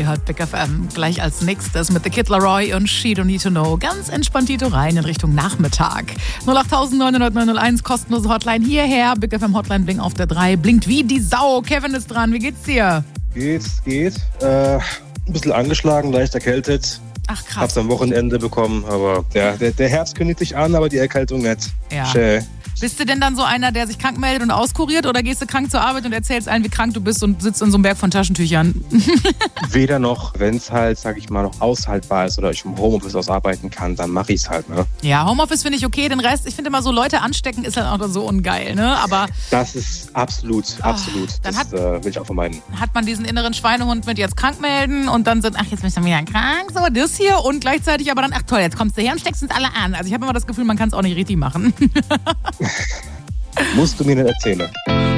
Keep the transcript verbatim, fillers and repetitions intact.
Ihr hört Big F M. Gleich als nächstes mit The Kid Laroi und She Don't Need To Know. Ganz entspanntito rein in Richtung Nachmittag. null acht neun null null neun null eins, kostenlose Hotline hierher. Big F M Hotline blinkt auf der drei. Blinkt wie die Sau. Kevin ist dran. Wie geht's dir? Geht, geht. Äh, ein bisschen angeschlagen, leicht erkältet. Ach krass. Hab's am Wochenende bekommen, aber ja, der, der Herbst kündigt sich an, aber die Erkältung nicht. Ja. Schä. Bist du denn dann so einer, der sich krank meldet und auskuriert, oder gehst du krank zur Arbeit und erzählst allen, wie krank du bist und sitzt in so einem Berg von Taschentüchern? Weder noch, wenn es halt, sag ich mal, noch aushaltbar ist oder ich im Homeoffice ausarbeiten kann, dann mache ich's halt, ne? Ja, Homeoffice finde ich okay, den Rest, ich finde immer so, Leute anstecken ist halt auch so ungeil, ne? Aber das ist absolut, absolut. dann das hat- äh, will ich auch vermeiden. hat man diesen inneren Schweinehund mit jetzt krank melden und dann sind, ach, jetzt bist du wieder krank, so das hier, und gleichzeitig aber dann, ach toll, jetzt kommst du her und steckst uns alle an. Also ich habe immer das Gefühl, man kann es auch nicht richtig machen. Musst du mir nicht erzählen.